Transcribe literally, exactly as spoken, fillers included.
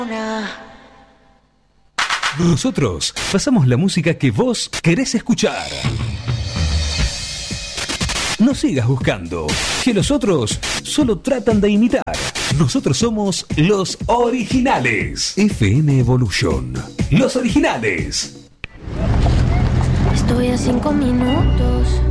Nosotros pasamos la música que vos querés escuchar. No sigas buscando, que los otros solo tratan de imitar. Nosotros somos los originales. F M Evolution. Los originales. Estoy a cinco minutos